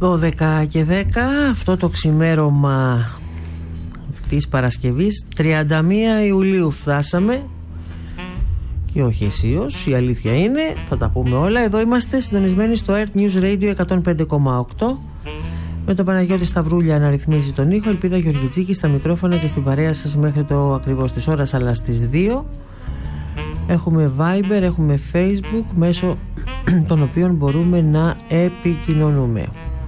12 και 10 αυτό το ξημέρωμα της Παρασκευής, 31 Ιουλίου φτάσαμε. Και όχι αισίως, η αλήθεια είναι, θα τα πούμε όλα. Εδώ είμαστε συντονισμένοι στο Earth News Radio 105,8 με τον Παναγιώτη Σταυρούλια να ρυθμίζει τον ήχο, Ελπίδα Γεωργιτζίκη στα μικρόφωνα και στην παρέα σας μέχρι το ακριβώς της ώρας, αλλά στις 2 έχουμε Viber, έχουμε Facebook, μέσω των οποίων μπορούμε να επικοινωνούμε.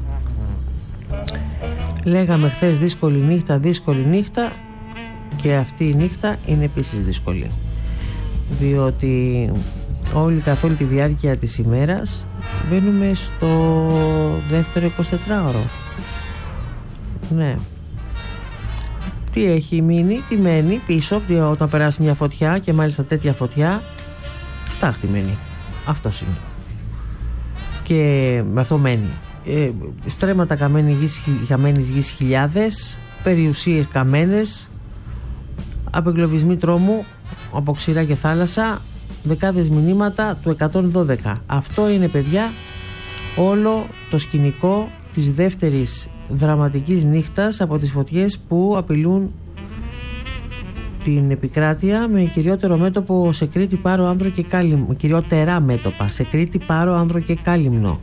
Λέγαμε χθες δύσκολη νύχτα, και αυτή η νύχτα είναι επίσης δύσκολη, διότι καθ' όλη τη διάρκεια της ημέρας μπαίνουμε στο δεύτερο 24ωρο. Ναι. Τι έχει μείνει, τι μένει πίσω όταν περάσει μια φωτιά, και μάλιστα τέτοια φωτιά, στάχτη μένει. Αυτό είναι. Και με αυτό μένει. Στρέμματα χαμένης γης χιλιάδες, περιουσίες καμένες, απεγκλωβισμοί τρόμου από ξηρά και θάλασσα, δεκάδες μηνύματα του 112. Αυτό είναι, παιδιά, όλο το σκηνικό της δεύτερης δραματικής νύχτας από τις φωτιές που απειλούν την επικράτεια, με κυριότερο μέτωπο σε Κρήτη, Πάρο, Άνδρο και Κάλυμνο. Κυριότερα μέτωπα σε Κρήτη, Πάρο, Άνδρο και Κάλυμνο.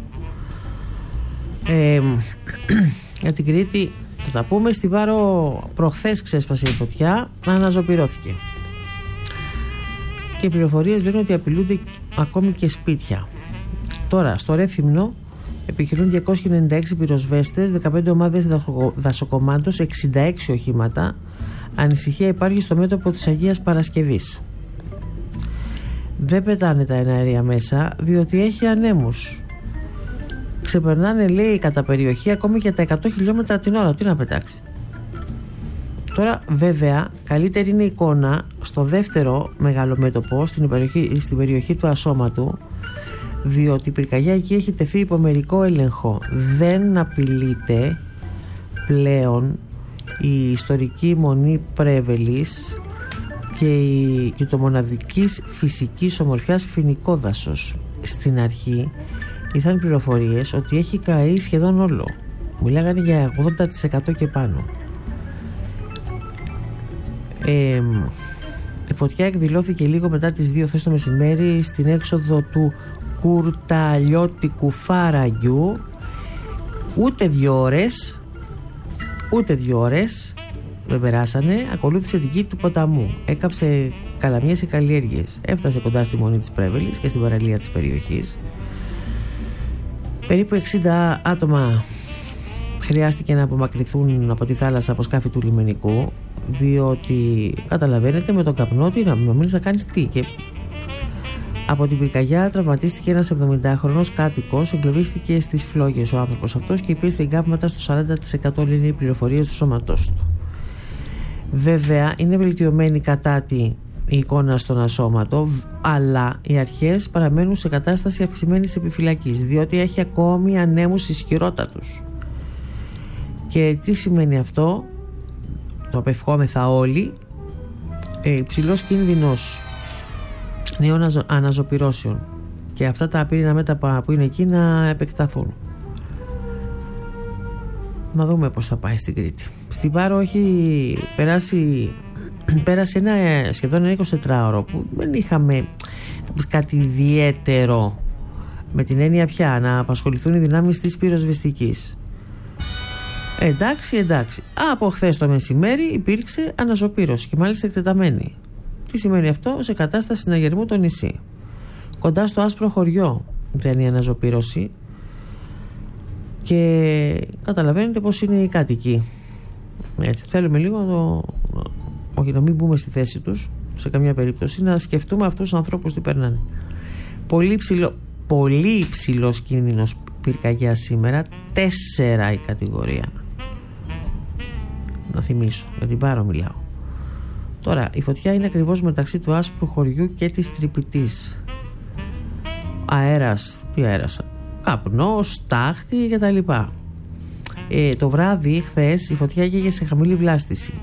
Για την Κρήτη θα τα πούμε. Στη Πάρο προχθές ξέσπασε η φωτιά, αναζωπυρώθηκε. Και οι πληροφορίες λένε ότι απειλούνται ακόμη και σπίτια. Τώρα, στο Ρέθυμνο επιχειρούν 296 πυροσβέστες, 15 ομάδες δασοκομάντος, 66 οχήματα. Ανησυχία υπάρχει στο μέτωπο της Αγίας Παρασκευής. Δεν πετάνε τα εναέρια μέσα, διότι έχει ανέμους. Ξεπερνάνε, λέει, κατά περιοχή ακόμη και τα 100 χιλιόμετρα την ώρα. Τι να πετάξει. Τώρα, βέβαια, καλύτερη είναι η εικόνα στο δεύτερο μεγάλο μέτωπο, στην περιοχή του Ασώματου, διότι η πυρκαγιά εκεί έχει τεθεί υπό μερικό έλεγχο. Δεν απειλείται πλέον η ιστορική μονή Πρέβελης και το μοναδικής φυσικής ομορφιάς Φοινικό δάσος. Στην αρχή ήρθαν πληροφορίες ότι έχει καεί σχεδόν όλο. Μιλάγανε για 80% και πάνω. Η φωτιά εκδηλώθηκε λίγο μετά τις 2 χθες το μεσημέρι στην έξοδο του Κουρταλιώτικου Φαραγγιού. Ούτε 2 ώρες δεν περάσανε, ακολούθησε την κήτη του ποταμού, έκαψε καλαμιές και καλλιέργειες, έφτασε κοντά στη μονή της Πρέβελης και στην παραλία της περιοχής. Περίπου 60 άτομα χρειάστηκε να απομακρυνθούν από τη θάλασσα από σκάφη του λιμενικού, διότι καταλαβαίνετε, με τον καπνό τι να μείνεις να κάνεις τι. Και από την πυρκαγιά τραυματίστηκε ένας 70χρονος κάτοικος, εγκλωβίστηκε στις φλόγες ο άνθρωπος αυτός και υπέστη εγκάβματα στο 40%, λένε οι πληροφορίες του σώματός του. Βέβαια είναι βελτιωμένη κατά η εικόνα στον Ασώματο, αλλά οι αρχές παραμένουν σε κατάσταση αυξημένης επιφυλακής, διότι έχει ακόμη ανέμους ισχυρότατους. Και τι σημαίνει αυτό? Το απευχόμεθα όλοι. Υψηλός κίνδυνος νέων αναζωπυρώσεων, και αυτά τα απείρινα μέτωπα που είναι εκεί να επεκταθούν. Να δούμε πώς θα πάει στην Κρήτη. Στην Πάρο έχει πέρασε ένα σχεδόν 24ωρο που δεν είχαμε κάτι ιδιαίτερο, με την έννοια πια να απασχοληθούν οι δυνάμεις της πυροσβεστικής. Εντάξει. Από χθες το μεσημέρι υπήρξε αναζωπήρωση, και μάλιστα εκτεταμένη. Τι σημαίνει αυτό? Σε κατάσταση συναγερμού το νησί. Κοντά στο άσπρο χωριό ήταν η αναζωπήρωση, και καταλαβαίνετε πως είναι οι κάτοικοι. Έτσι, θέλουμε λίγο όχι να μην μπούμε στη θέση τους σε καμία περίπτωση, να σκεφτούμε αυτούς τους ανθρώπους τι περνάνε. Πολύ υψηλός κίνδυνος πυρκαγιάς σήμερα, 4 η κατηγορία. Να θυμίσω, για την Πάρο μιλάω. Τώρα, η φωτιά είναι ακριβώς μεταξύ του άσπρου χωριού και της Τρυπητής. Αέρας, τι αέρας? Καπνό, στάχτη κτλ. Το βράδυ χθες η φωτιά έγινε σε χαμηλή βλάστηση,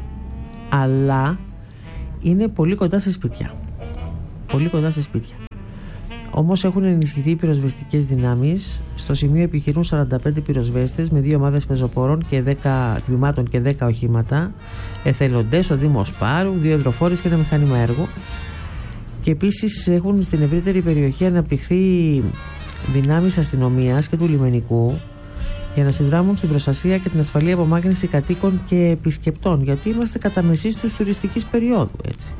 αλλά είναι πολύ κοντά σε σπίτια. Όμως έχουν ενισχυθεί οι πυροσβεστικές δυνάμεις. Στο σημείο επιχειρούν 45 πυροσβέστες με 2 ομάδες πεζοπόρων και 10 τμήματων και 10 οχήματα, εθελοντές, ο Δήμος Πάρου, 2 υδροφόρες και ένα μηχάνημα έργου. Και επίσης έχουν στην ευρύτερη περιοχή αναπτυχθεί δυνάμεις αστυνομίας και του λιμενικού για να συνδράμουν στην προστασία και την ασφαλή απομάκρυνση κατοίκων και επισκεπτών, γιατί είμαστε κατά μεσής της τουριστικής περίοδου, έτσι.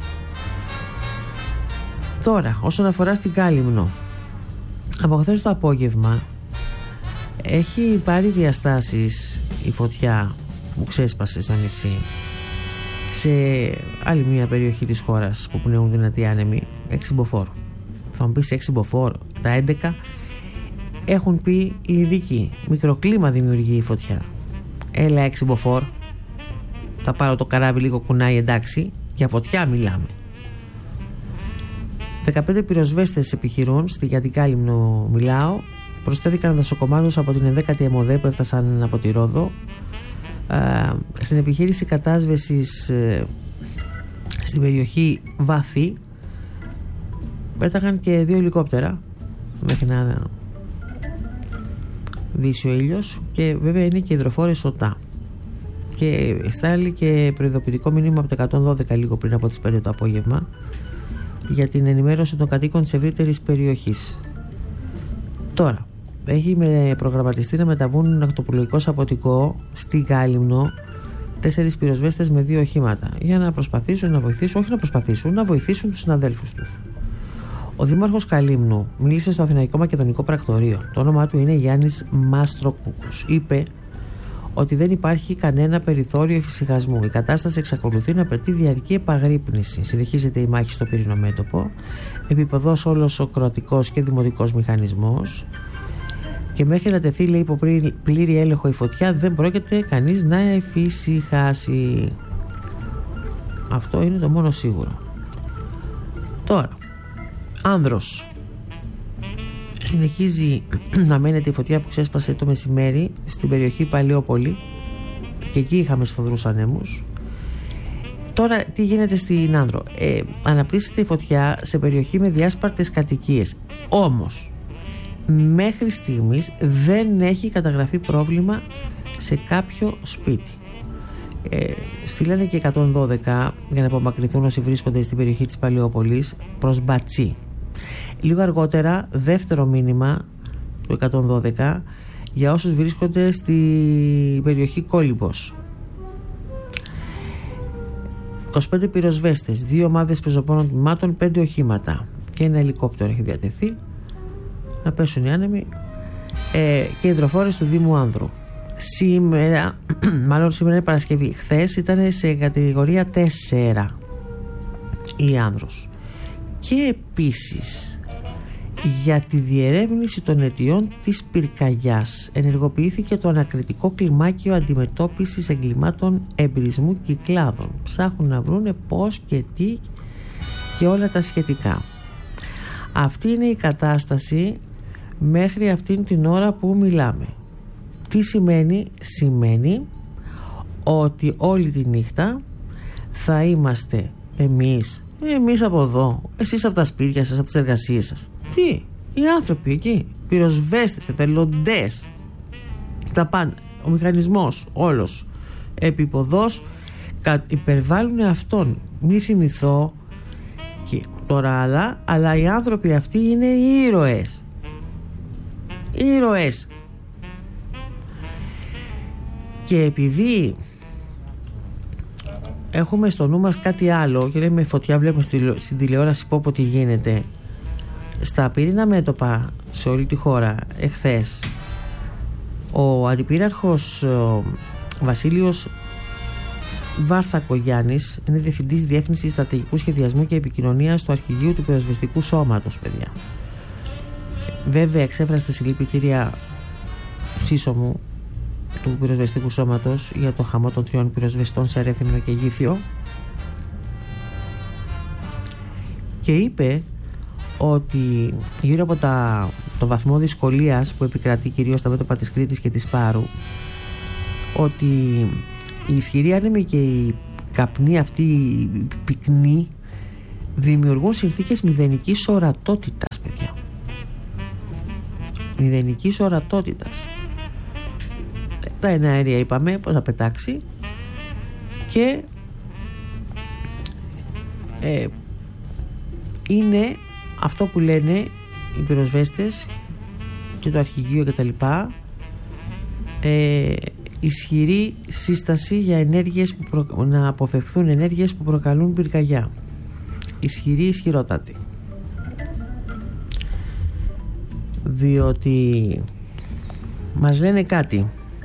Τώρα, όσον αφορά στην Κάλυμνο, από χθες το απόγευμα έχει πάρει διαστάσεις η φωτιά που ξέσπασε στο νησί σε άλλη μια περιοχή της χώρας που πνέουν δυνατοί άνεμοι, 6 μποφόρ. Θα μου πεις 6 μποφόρ, τα 11 έχουν πει οι ειδικοί. Μικροκλίμα δημιουργεί η φωτιά. Έλα 6 μποφόρ, θα πάρω το καράβι λίγο κουνάει, εντάξει, για φωτιά μιλάμε. 15 πυροσβέστες επιχειρούν, για την Κάλυμνο μιλάω. Προσθέθηκαν δασοκομάδους από την 11η ΕΜΟΔΕ που έφτασαν από τη Ρόδο. Στην επιχείρηση κατάσβεσης στην περιοχή Βάθη πέταγαν και 2 ελικόπτερα μέχρι να δύσει ο ήλιος, και βέβαια είναι και υδροφόρες ΟΤΑ, και στάλει και προειδοποιητικό μήνυμα από το 112 λίγο πριν από τις 5 το απόγευμα για την ενημέρωση των κατοίκων της ευρύτερης περιοχής. Τώρα έχει προγραμματιστεί να μεταβούν ναυτοπλοϊκό σαποτικό στην Κάλυμνο 4 πυροσβέστες με 2 οχήματα για να προσπαθήσουν να βοηθήσουν, να βοηθήσουν τους συναδέλφους τους. Ο Δήμαρχος Καλύμνου μίλησε στο Αθηναϊκό Μακεδονικό Πρακτορείο. Το όνομά του είναι Γιάννης Μάστροκούκους. Είπε ότι δεν υπάρχει κανένα περιθώριο εφησυχασμού. Η κατάσταση εξακολουθεί να απαιτεί διαρκή επαγρύπνηση. Συνεχίζεται η μάχη στο πυρηνό μέτωπο. Επιποδός όλος ο κροατικός και δημοτικός μηχανισμός. Και μέχρι να τεθεί, λέει, υπό πλήρη έλεγχο η φωτιά, δεν πρόκειται κανείς να εφησυχάσει. Αυτό είναι το μόνο σίγουρο. Τώρα, Άνδρος. Συνεχίζει να μένεται η φωτιά που ξέσπασε το μεσημέρι στην περιοχή Παλαιόπολη, και εκεί είχαμε σφοδρούς ανέμους. Τώρα τι γίνεται στην Άνδρο? Αναπτύσσεται η φωτιά σε περιοχή με διάσπαρτες κατοικίες. Όμως μέχρι στιγμής δεν έχει καταγραφεί πρόβλημα σε κάποιο σπίτι. Στείλανε και 112 για να απομακρυνθούν όσοι βρίσκονται στην περιοχή της Παλαιόπολης προς Μπατσί. Λίγο αργότερα δεύτερο μήνυμα του 112 για όσους βρίσκονται στην περιοχή Κόλυμπος. 25 πυροσβέστες, 2 ομάδες πεζοπόρων τμήματων, 5 οχήματα και ένα ελικόπτερο έχει διατεθεί να πέσουν οι άνεμοι, και υδροφόρες του Δήμου Άνδρου. Σήμερα είναι Παρασκευή. Χθες ήταν σε κατηγορία 4 η Άνδρος. Και επίσης για τη διερεύνηση των αιτιών της πυρκαγιάς ενεργοποιήθηκε το ανακριτικό κλιμάκιο αντιμετώπισης εγκλημάτων εμπρισμού κυκλάδων. Ψάχνουν να βρούνε πώς και τι και όλα τα σχετικά. Αυτή είναι η κατάσταση μέχρι αυτήν την ώρα που μιλάμε. Τι σημαίνει? Σημαίνει ότι όλη τη νύχτα θα είμαστε εμείς από εδώ, εσείς από τα σπίτια σας, από τις εργασίες σας. Τι? Οι άνθρωποι εκεί, πυροσβέστες, εθελοντές, τα πάντα, ο μηχανισμός όλος επιποδός υπερβάλλουν αυτόν. Μη θυμηθώ και τώρα αλλά οι άνθρωποι αυτοί είναι ήρωες. Ήρωες. Και επειδή έχουμε στο νου μας κάτι άλλο και λέμε φωτιά, βλέπουμε στην τηλεόραση πω τι γίνεται, στα πυρήνα μέτωπα σε όλη τη χώρα εχθές ο αντιπύραρχος Βασίλειος Βάρθακο-Γιάννης είναι διευθυντής Διεύθυνσης Στρατηγικού Σχεδιασμού και Επικοινωνίας του Αρχηγείου του Πυροσβεστικού Σώματος, παιδιά. Βέβαια εξέφρασε συλληπιτήρια σύσσωμου του Πυροσβεστικού Σώματος για το χαμό των 3 πυροσβεστών σε Ρέθυμνο και Γήθιο, και είπε ότι γύρω από το βαθμό δυσκολίας που επικρατεί κυρίως στα μέτωπα της Κρήτης και της Πάρου, ότι η ισχυρή άνεμη και η καπνή αυτή η πυκνή δημιουργούν συνθήκες μηδενικής ορατότητας, παιδιά. μηδενικής ορατότητας. Τα εναέρια είπαμε πως θα πετάξει και είναι αυτό που λένε οι πυροσβέστες και το αρχηγείο και τα λοιπά, ισχυρή σύσταση για ενέργειες να αποφευθούν ενέργειες που προκαλούν πυρκαγιά. Ισχυρότατη, διότι μας λένε κάτι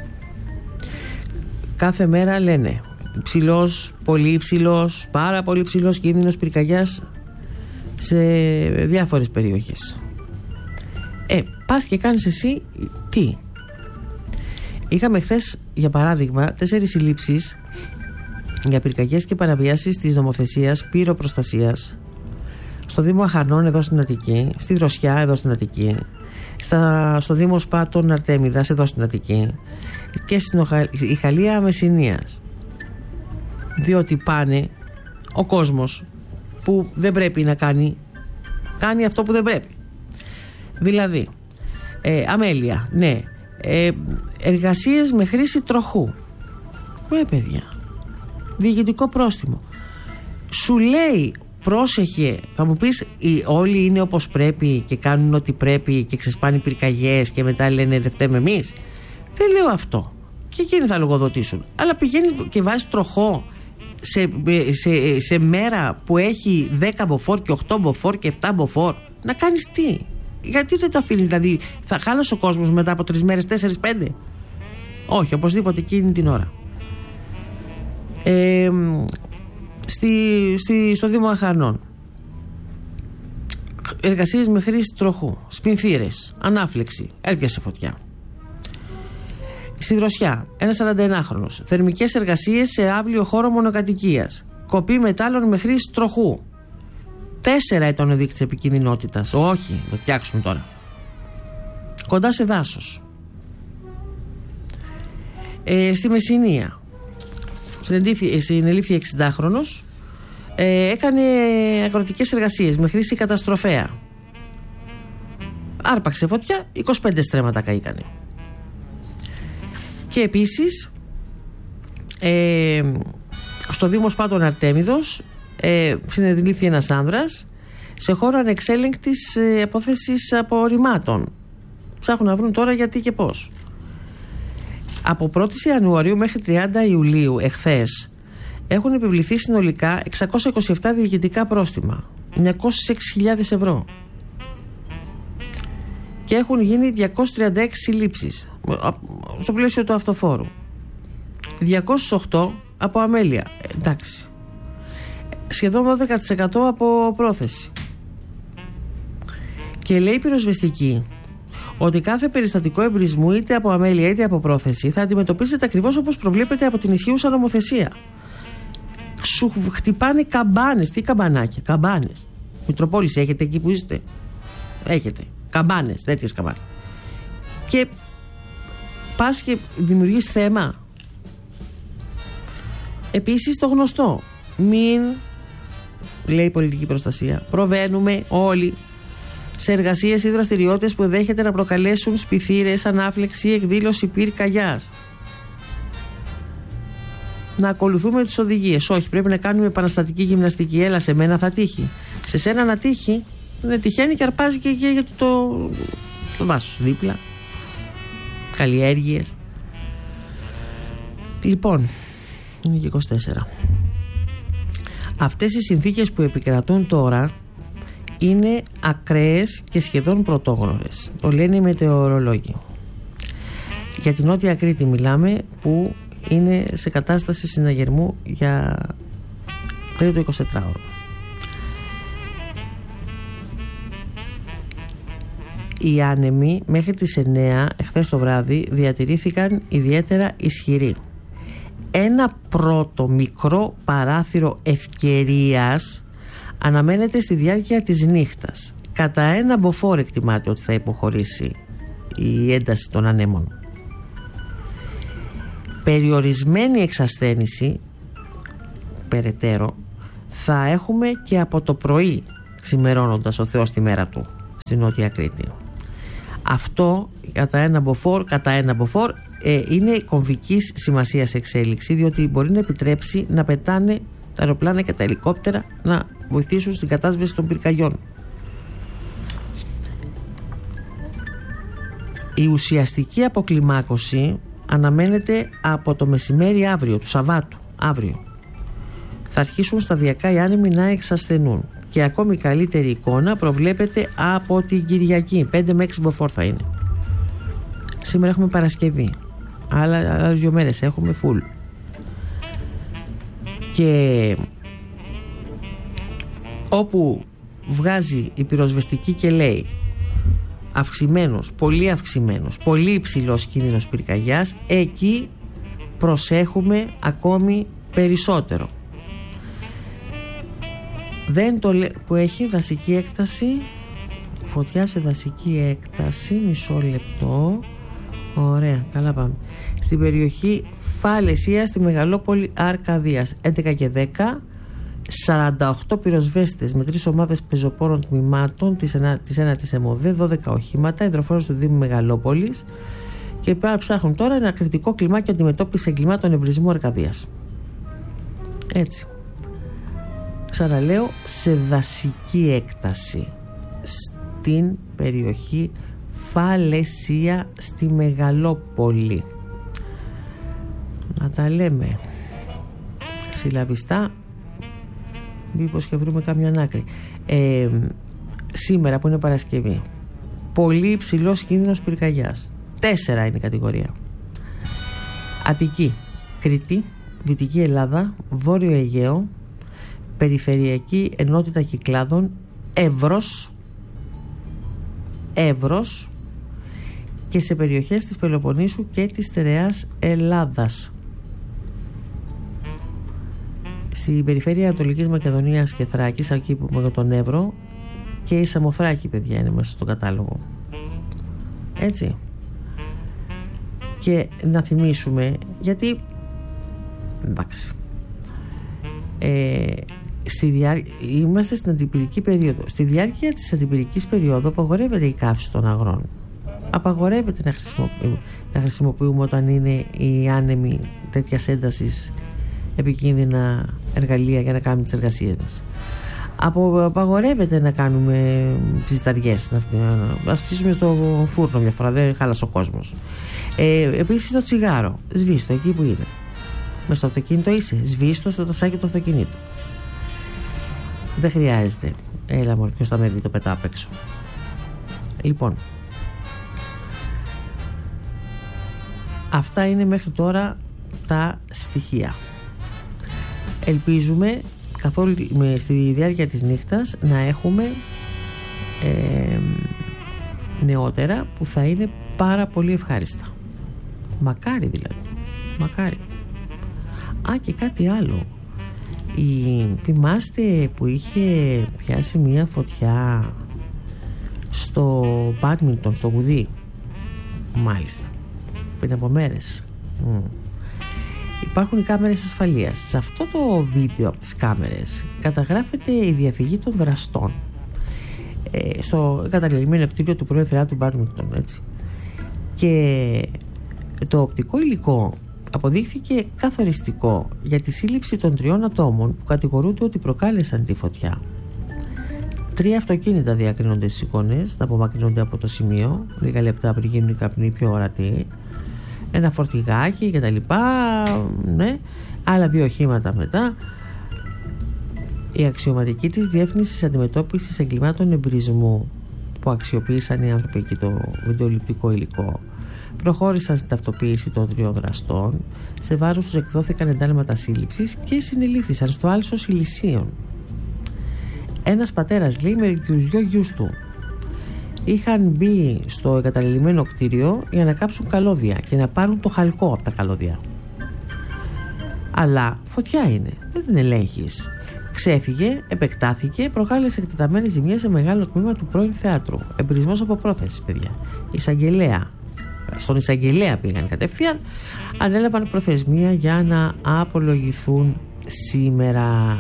κάθε μέρα, λένε ψηλός, πολύ υψηλός, πάρα πολύ ψηλός κίνδυνος πυρκαγιάς σε διάφορες περιοχές. Πας και κάνεις εσύ τι? Είχαμε χθες, για παράδειγμα, 4 συλλήψεις για πυρκαγιές και παραβιάσεις της νομοθεσίας πυροπροστασίας στο Δήμο Αχανών εδώ στην Αττική, στη Δροσιά εδώ στην Αττική, στο Δήμο Σπάτων Αρτέμιδας εδώ στην Αττική και στην Ιχαλία Μεσσηνίας, διότι πάνε ο κόσμος που δεν πρέπει να κάνει αυτό που δεν πρέπει. Δηλαδή αμέλεια, ναι, εργασίες με χρήση τροχού, παιδιά, διοικητικό πρόστιμο. Σου λέει πρόσεχε, θα μου πεις όλοι είναι όπως πρέπει και κάνουν ό,τι πρέπει και ξεσπάνε πυρκαγιές και μετά λένε δεν φταίμε εμείς. Δεν λέω αυτό, και εκείνοι θα λογοδοτήσουν, αλλά πηγαίνει και βάζει τροχό σε μέρα που έχει 10 μποφόρ και 8 μποφόρ και 7 μποφόρ. Να κάνεις τι? Γιατί δεν το αφήνεις? Δηλαδή θα χάλασε ο κόσμος μετά από 3 μέρες, 4-5? Όχι, οπωσδήποτε εκείνη την ώρα. Στο Δήμο Αχανών, εργασίες με χρήση τροχού, σπινθήρες, ανάφλεξη, έπιασε φωτιά. Στη Δροσιά, ένα 41χρονος, θερμικές εργασίες σε αύλιο χώρο μονοκατοικίας, κοπή μετάλλων με χρήση τροχού. 4 ήταν ο δείκτης επικινδυνότητας. Όχι, το φτιάξουμε τώρα. Κοντά σε δάσος. Στη Μεσσηνία, συνελήφθη 60χρονος, έκανε αγροτικές εργασίες με χρήση καταστροφέα. Άρπαξε φωτιά, 25 στρέμματα καήκανε. Και επίσης στο Δήμο Σπάτων Αρτέμιδος συνελήφθη ένας άνδρας σε χώρο ανεξέλεγκτης απόθεσης απορριμμάτων. Ψάχνουν να βρουν τώρα γιατί και πώς. Από 1η Ιανουαρίου μέχρι 30 Ιουλίου εχθές έχουν επιβληθεί συνολικά 627 διοικητικά πρόστιμα, 906.000 ευρώ, και έχουν γίνει 236 συλλήψεις στο πλαίσιο του αυτοφόρου, 208 από αμέλεια, εντάξει, σχεδόν 12% από πρόθεση. Και λέει η πυροσβεστική ότι κάθε περιστατικό εμπρισμού, είτε από αμέλεια είτε από πρόθεση, θα αντιμετωπίζεται ακριβώς όπως προβλέπεται από την ισχύουσα νομοθεσία. Σου χτυπάνε καμπάνες. Τι καμπανάκια? Καμπάνες. Μητροπόληση έχετε εκεί που είστε? Έχετε καμπάνες, τέτοιες καμπάνες. Και πας και δημιουργείς θέμα. Επίσης το γνωστό, μην, λέει η πολιτική προστασία, προβαίνουμε όλοι σε εργασίες ή δραστηριότητες που δέχεται να προκαλέσουν σπιθήρες, ανάφλεξη ή εκδήλωση πυρκαγιάς. Να ακολουθούμε τις οδηγίες. Όχι, πρέπει να κάνουμε επαναστατική γυμναστική. Έλα, σε μένα θα τύχει. Σε σένα να τύχει, δεν τυχαίνει και αρπάζει και το δάσος δίπλα. Καλλιέργειες. Λοιπόν, είναι και 24. Αυτές οι συνθήκες που επικρατούν τώρα είναι ακραίες και σχεδόν πρωτόγνωρες. Το λένε οι μετεωρολόγοι. Για την Νότια Κρήτη μιλάμε, που είναι σε κατάσταση συναγερμού για τρίτο 24ωρο. Οι άνεμοι μέχρι τις 9 εχθές το βράδυ διατηρήθηκαν ιδιαίτερα ισχυροί. Ένα πρώτο μικρό παράθυρο ευκαιρίας αναμένεται στη διάρκεια της νύχτας. Κατά ένα μποφόρ εκτιμάται ότι θα υποχωρήσει η ένταση των ανέμων. Περιορισμένη εξασθένηση περαιτέρω θα έχουμε και από το πρωί, ξημερώνοντας ο Θεός τη μέρα του, στη Νότια Κρήτη. Αυτό κατά ένα μποφόρ είναι κομβικής σημασίας εξέλιξη, διότι μπορεί να επιτρέψει να πετάνε τα αεροπλάνα και τα ελικόπτερα να βοηθήσουν στην κατάσβεση των πυρκαγιών. Η ουσιαστική αποκλιμάκωση αναμένεται από το μεσημέρι αύριο, του Σαββάτου, αύριο. Θα αρχίσουν σταδιακά οι άνεμοι να εξασθενούν και ακόμη καλύτερη εικόνα προβλέπεται από την Κυριακή. 5 με 6 μποφόρ θα είναι. Σήμερα έχουμε Παρασκευή, άλλες 2 μέρες έχουμε full. Και όπου βγάζει η πυροσβεστική και λέει πολύ υψηλός κίνδυνος πυρκαγιάς, εκεί προσέχουμε ακόμη περισσότερο. Δεν το που έχει δασική έκταση, φωτιά σε δασική έκταση, μισό λεπτό, ωραία, καλά πάμε. Στην περιοχή Φαλαισία, στη μεγαλόπολη Αρκαδίας, 11 και 10, 48 πυροσβέστες με 3 ομάδες πεζοπόρων τμήματων της 9ης ΕΜΟΔΕ, 12 οχήματα, υδροφόρος του Δήμου Μεγαλόπολης, και ψάχνουν τώρα ένα κριτικό κλιμάκι αντιμετώπιση εγκλημάτων εμπρισμού Αρκαδίας. Έτσι. Ξαναλέω, σε δασική έκταση στην περιοχή Φαλαισία, στη Μεγαλόπολη. Να τα λέμε συλλαβιστά, μήπως και βρούμε καμιά άκρη. Σήμερα που είναι Παρασκευή, πολύ υψηλός κίνδυνος πυρκαγιάς, 4 είναι η κατηγορία. Αττική, Κρήτη, Δυτική Ελλάδα, Βόρειο Αιγαίο, Περιφερειακή Ενότητα Κυκλάδων, Εύρος και σε περιοχές της Πελοποννήσου και της Στερεάς Ελλάδας. Στην περιφέρεια Ανατολικής Μακεδονίας και Θράκης, εκεί που με τον Εύρο, και η Σαμοθράκη, παιδιά, είναι μέσα στον κατάλογο. Έτσι. Και να θυμίσουμε, γιατί εντάξει, είμαστε στην αντιπυρική περίοδο. Στη διάρκεια της αντιπυρικής περίοδου απαγορεύεται η καύση των αγρών. Απαγορεύεται να χρησιμοποιούμε όταν είναι οι άνεμοι τέτοιας έντασης επικίνδυνα εργαλεία για να κάνουμε τις εργασίες μας. Απαγορεύεται να κάνουμε ψισταριές, να ψήσουμε στο φούρνο μια φορά, δεν χάλασε ο κόσμος. Επίσης το τσιγάρο, σβήστο εκεί που είναι. Μες στο αυτοκίνητο είσαι, σβήστο στο τασάκι του αυτοκινήτου. Δεν χρειάζεται. Έλα μωρέ, ποιος θα με δει, το πετά απ' έξω. Λοιπόν, αυτά είναι μέχρι τώρα τα στοιχεία. Ελπίζουμε στη διάρκεια της νύχτας να έχουμε νεότερα που θα είναι πάρα πολύ ευχάριστα. Μακάρι δηλαδή. Μακάρι. Και κάτι άλλο. Θυμάστε που είχε πιάσει μια φωτιά στο μπάντμιντον, στο γουδί? Μάλιστα. Πριν από μέρες. Υπάρχουν οι κάμερες ασφαλείας. Σε αυτό το βίντεο από τις κάμερες καταγράφεται η διαφυγή των δραστών στο καταλημμένο κτίριο του πρώην θεάτρου μπάντμιντον, έτσι. Και το οπτικό υλικό αποδείχθηκε καθοριστικό για τη σύλληψη των 3 ατόμων που κατηγορούνται ότι προκάλεσαν τη φωτιά. 3 αυτοκίνητα διακρίνονται στις εικόνες, θα απομακρύνονται από το σημείο λίγα λεπτά πριν γίνουν οι καπνοί πιο ορατοί. Ένα φορτηγάκι και τα λοιπά, ναι. Άλλα 2 οχήματα μετά. Η αξιωματική της Διεύθυνσης Αντιμετώπισης Εγκλημάτων Εμπρισμού, που αξιοποίησαν οι άνθρωποι εκεί το βιντεοληπτικό υλικό, προχώρησαν στην ταυτοποίηση των 3 δραστών, σε βάρος τους εκδόθηκαν εντάλματα σύλληψης και συνελήφθησαν στο Άλσος Ηλυσίων. Ένας πατέρας, λέει, με τους 2 γιους του είχαν μπει στο εγκαταλελειμμένο κτίριο για να κάψουν καλώδια και να πάρουν το χαλκό από τα καλώδια. Αλλά φωτιά είναι, δεν την ελέγχεις. Ξέφυγε, επεκτάθηκε, προκάλεσε εκτεταμένες ζημιές σε μεγάλο τμήμα του πρώην θεάτρου. Εμπρισμός από πρόθεση, παιδιά. Στον εισαγγελέα πήγαν κατευθείαν, ανέλαβαν προθεσμία για να απολογηθούν σήμερα.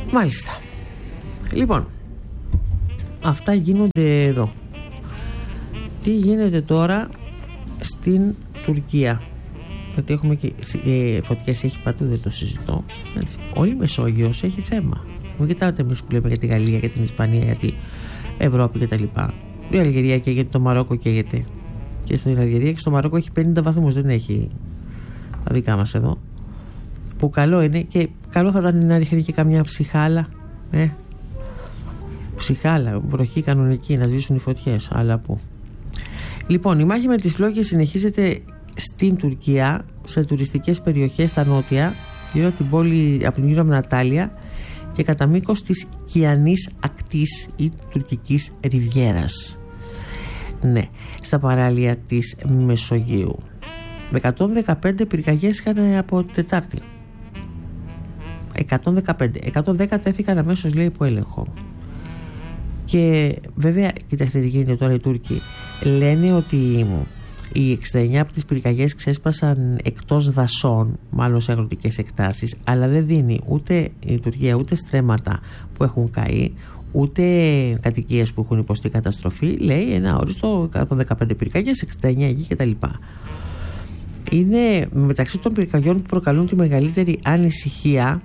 Μάλιστα. Λοιπόν, αυτά γίνονται εδώ. τι γίνεται τώρα στην Τουρκία. Γιατί έχουμε και φωτιές, έχει παντού, δεν το συζητώ. Έτσι. Όλη η Μεσόγειος έχει θέμα. Μην κοιτάτε εμείς που λέμε για τη Γαλλία, για την Ισπανία, για την Ευρώπη κτλ. Η Αλγερία καίγεται, το Μαρόκο καίγεται. Και στην Αλγερία και στο Μαρόκο έχει 50 βαθμούς, δεν έχει τα δικά μας εδώ. Που καλό είναι, και καλό θα ήταν να ρίχνει και καμιά ψυχάλα. Ψυχάλα, βροχή κανονική, να σβήσουν οι φωτιές. Αλλά πού. Λοιπόν, η μάχη με τις φλόγες συνεχίζεται στην Τουρκία, σε τουριστικές περιοχές στα νότια, γύρω από την πόλη, από την γύρω Νατάλια και κατά μήκος της Κιανής ακτής ή τουρκικής ριβιέρας. Ναι, στα παράλια της Μεσογείου. 115 πυρκαγιές είχαν από Τετάρτη. 115. 110 τέθηκαν αμέσως, λέει, υπό έλεγχο. Και βέβαια, κοιτάξτε τι γίνεται τώρα οι Τούρκοι. Λένε ότι οι 69 από τις πυρκαγιές ξέσπασαν εκτός δασών, μάλλον σε αγροτικές εκτάσεις, αλλά δεν δίνει ούτε η Τουρκία ούτε στρέμματα που έχουν καεί, ούτε κατοικίες που έχουν υποστεί καταστροφή. Λέει ένα όριστο 115 πυρκαγιές, 69 εκεί κτλ. Είναι μεταξύ των πυρκαγιών που προκαλούν τη μεγαλύτερη ανησυχία.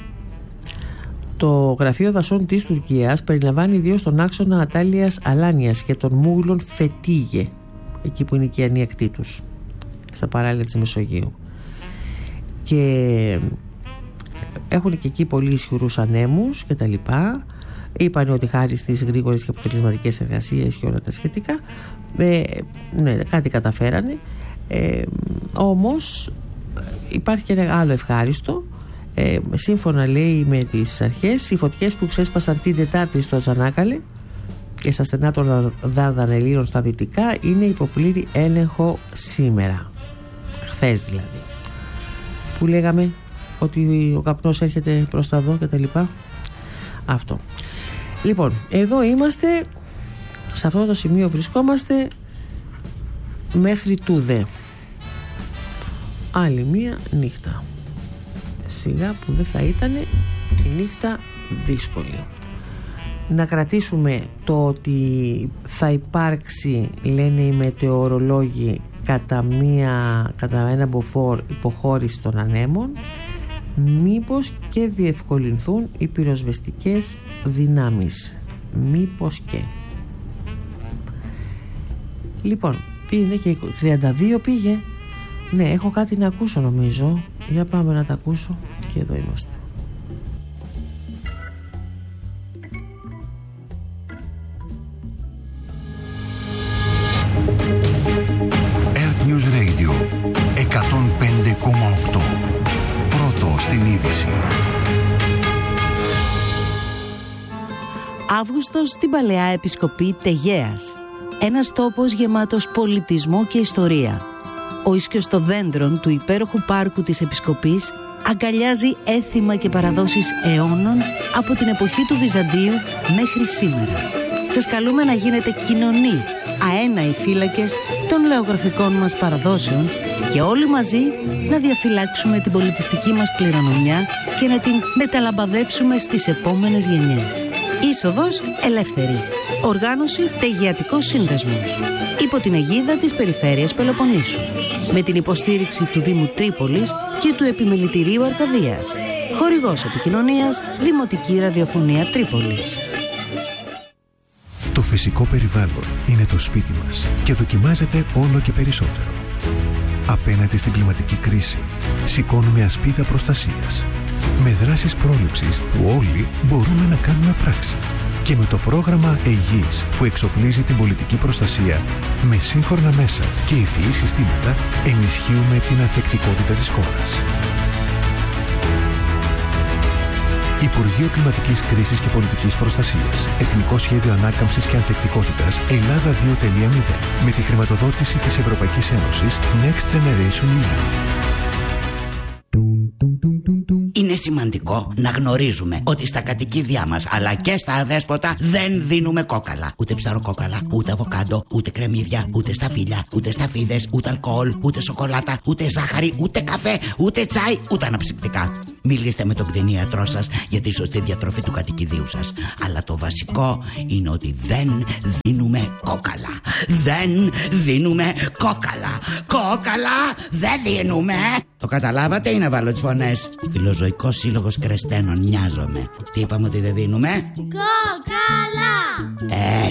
Το Γραφείο Δασών της Τουρκίας περιλαμβάνει ιδίως τον άξονα Ατάλειας Αλάνιας και τον Μούγλων Φετίγε, εκεί που είναι η Κιανή ακτή τους, στα παράλια της Μεσογείου. Και έχουν και εκεί πολύ ισχυρούς ανέμους και τα λοιπά. Είπαν ότι χάρη στις γρήγορες και αποτελεσματικές εργασίες και όλα τα σχετικά, ναι, κάτι καταφέρανε. Όμως υπάρχει και ένα άλλο ευχάριστο. Σύμφωνα, λέει, με τις αρχές, οι φωτιές που ξέσπασαν την Τετάρτη στο Τσανάκαλε και στα στενά των Δαρδανελίων στα δυτικά είναι υποπλήρη έλεγχο σήμερα. Χθες δηλαδή, που λέγαμε ότι ο καπνός έρχεται προς τα δω και τα λοιπά. Αυτό. Λοιπόν, εδώ είμαστε, σε αυτό το σημείο βρισκόμαστε μέχρι τούδε. Άλλη μία νύχτα. Σιγά που δεν θα ήταν η νύχτα δύσκολη. Να κρατήσουμε το ότι θα υπάρξει, λένε οι μετεωρολόγοι, κατά ένα μποφόρ υποχώρηση των ανέμων, μήπως και διευκολυνθούν οι πυροσβεστικές δυνάμεις. Μήπως και. Λοιπόν, είναι και 32 πήγε. Ναι, έχω κάτι να ακούσω νομίζω. Για πάμε να τα ακούσω και εδώ είμαστε. Earth News Radio 105,8. Πρώτο στην είδηση. Αύγουστος στην Παλαιά Επισκοπή Τεγέας. Ένας τόπος γεμάτος πολιτισμό και ιστορία. Ο ίσκιος των δέντρων του υπέροχου πάρκου της Επισκοπής αγκαλιάζει έθιμα και παραδόσεις αιώνων από την εποχή του Βυζαντίου μέχρι σήμερα. Σας καλούμε να γίνετε κοινωνοί, αέναοι φύλακες των λεωγραφικών μας παραδόσεων και όλοι μαζί να διαφυλάξουμε την πολιτιστική μας κληρονομιά και να την μεταλαμπαδεύσουμε στις επόμενες γενιές. Είσοδος ελεύθερη. Οργάνωση Τεγεατικός Σύνδεσμος. Υπό την αιγίδα της Περιφέρειας Πελοποννήσου. Με την υποστήριξη του Δήμου Τρίπολης και του Επιμελητηρίου Αρκαδίας. Χορηγός επικοινωνίας Δημοτική Ραδιοφωνία Τρίπολης. Το φυσικό περιβάλλον είναι το σπίτι μας και δοκιμάζεται όλο και περισσότερο. Απέναντι στην κλιματική κρίση, σηκώνουμε ασπίδα προστασίας. Με δράσεις πρόληψης που όλοι μπορούμε να κάνουμε πράξη. Και με το πρόγραμμα Αιγής που εξοπλίζει την πολιτική προστασία με σύγχρονα μέσα και ευφυή συστήματα, ενισχύουμε την ανθεκτικότητα της χώρας. Υπουργείο Κλιματικής Κρίσης και Πολιτικής Προστασίας. Εθνικό Σχέδιο Ανάκαμψης και Ανθεκτικότητας Ελλάδα 2.0 με τη χρηματοδότηση της Ευρωπαϊκής Ένωσης Next Generation EU. Είναι σημαντικό να γνωρίζουμε ότι στα κατοικίδια μας αλλά και στα αδέσποτα δεν δίνουμε κόκαλα. Ούτε ψαροκόκαλα, ούτε αβοκάντο, ούτε κρεμμύδια, ούτε σταφύλια, ούτε σταφίδες, ούτε αλκοόλ, ούτε σοκολάτα, ούτε ζάχαρη, ούτε καφέ, ούτε τσάι, ούτε αναψυκτικά. Μιλήστε με τον κτηνίατρό σας για τη σωστή διατροφή του κατοικιδίου σας. Αλλά το βασικό είναι ότι δεν δίνουμε κόκαλα. Δεν δίνουμε κόκαλα. Κόκαλα δεν δίνουμε. Το καταλάβατε ή να βάλω τις φωνές? Φιλοζωικός Σύλλογος Κρεστένων, νοιάζομαι. Τι είπαμε ότι δεν δίνουμε? Κόκαλα.